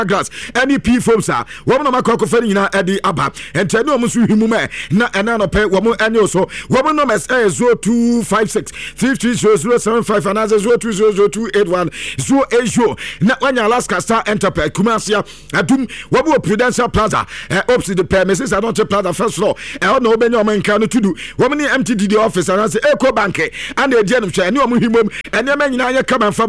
glass NEP foams a woman no makoko fa nyina edi aba ente no musu himu me na ena no pe woman enyo so woman no mes 0256 500075 and 0200281080 na wanya Alaska Star Enterprise Kumasia adum wobo Prudential Plaza opposite the premises I don't plaza first floor no benyo man kan to do woman MTD office and say Eco Bank and the gym share no himum and the man nyina come and